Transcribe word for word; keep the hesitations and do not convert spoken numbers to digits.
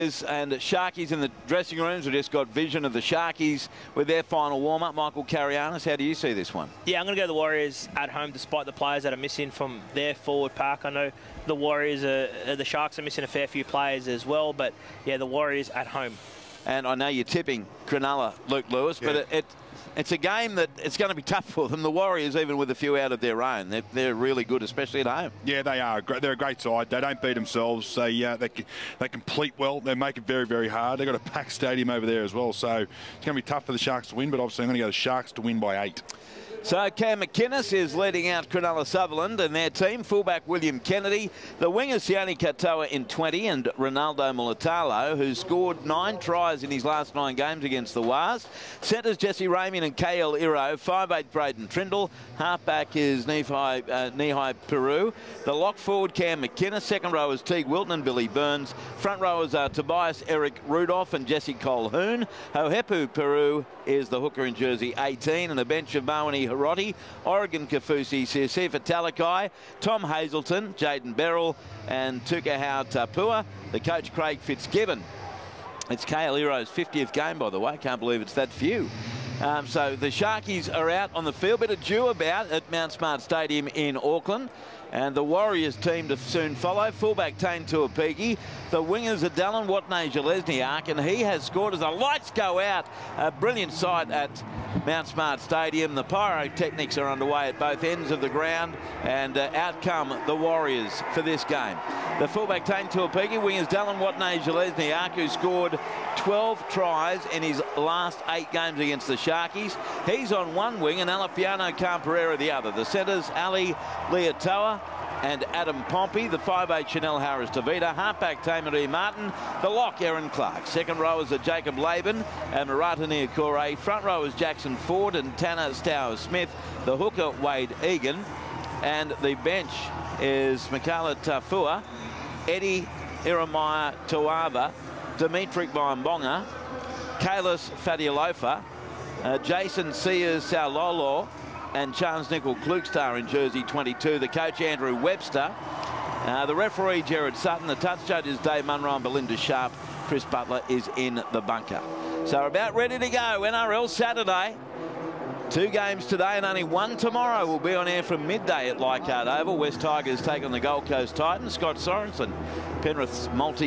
And Sharkies in the dressing rooms have just got vision of the Sharkies with their final warm-up. Michael Carianis, how do you see this one? Yeah, I'm going to go the Warriors at home despite the players that are missing from their forward pack. I know the Warriors, are, the Sharks are missing a fair few players as well, but yeah, the Warriors at home. And I know you're tipping Cronulla, Luke Lewis, yeah. but it, it it's a game that it's going to be tough for them. The Warriors, even with a few out of their own, they're, they're really good, especially at home. Yeah, they are. They're a great side. They don't beat themselves. They uh, they they complete well. They make it very, very hard. They've got a packed stadium over there as well, so it's going to be tough for the Sharks to win, but obviously I'm going to go the Sharks to win by eight. So Cam McInnes is leading out Cronulla Sutherland and their team. Fullback William Kennedy. The wingers Sione Katoa in twenty and Ronaldo Mulatalo, who scored nine tries in his last nine games against the Wars. Centres Jesse Ramian and K L Iro. five eight Braden Trindle. Halfback is Nihai, uh, Nihai Peru. The lock forward Cam McInnes. Second row is Teague Wilton and Billy Burns. Front rowers are Tobias Eric Rudolph and Jesse Colhoun. Hohepu Peru is the hooker in jersey eighteen, and a bench of Mawani Hiroti, Oregon Kafusi, Sifa Talakai, Tom Hazelton, Jaden Beryl and Tukahau Tapua. The coach Craig Fitzgibbon. It's K L Iro's fiftieth game, by the way. Can't believe it's that few. Um, so the Sharkies are out on the field. Bit of dew about at Mount Smart Stadium in Auckland. And the Warriors team to soon follow. Fullback Tane Tuapiki. The wingers are Dallin Watene-Jalesniak, and he has scored as the lights go out. A brilliant sight at Mount Smart Stadium. The pyrotechnics are underway at both ends of the ground, and uh, out come the Warriors for this game. The fullback Tane Tuapiki, wingers Dallin Watene-Jalesniak, who scored twelve tries in his last eight games against the Sharkies. He's on one wing and Alapiano Camperera the other. The centres Ali Leotoa and Adam Pompey. The five eight Chanel Harris Tavita. Halfback Tamaree Martin. The lock Aaron Clark. Second rowers are Jacob Laban and Marata Niokore. Front rowers Jackson Ford and Tanner Stower Smith. The hooker Wade Egan. And the bench is Mikala Tafua, Eddie Iremaya Tuava, Dimitri Mbonga, Kalis Fadialofa, uh, Jason Sears Saulolo, and Charles Nickel Klukstar in jersey twenty-two. The coach Andrew Webster. Uh, the referee Jared Sutton. The touch judges Dave Munro and Belinda Sharp. Chris Butler is in the bunker. So about ready to go. N R L Saturday. Two games today and only one tomorrow. Will be on air from midday at Leichhardt Oval. West Tigers take on the Gold Coast Titans. Scott Sorensen, Penrith's multi